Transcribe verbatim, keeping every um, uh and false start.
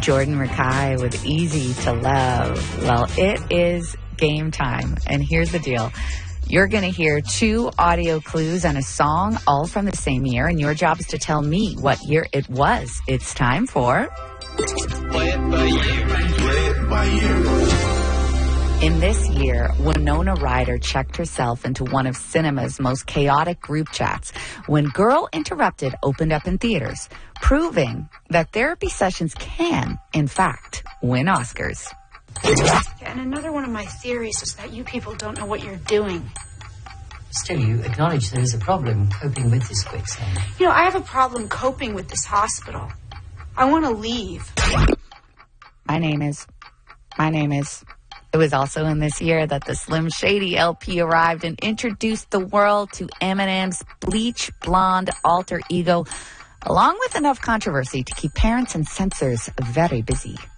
Jordan Rakai with Easy to Love. Well, it is game time, and here's the deal. You're going to hear two audio clues and a song, all from the same year, and your job is to tell me what year it was. It's time for... Play it by year. Play it by year. In this year, Winona Ryder checked herself into one of cinema's most chaotic group chats when Girl Interrupted opened up in theaters, proving that therapy sessions can, in fact, win Oscars. And another one of my theories is that you people don't know what you're doing. Still, you acknowledge there is a problem coping with this quicksand. You know, I have a problem coping with this hospital. I want to leave. My name is... My name is... It was also in this year that the Slim Shady L P arrived and introduced the world to Eminem's bleach blonde alter ego, along with enough controversy to keep parents and censors very busy.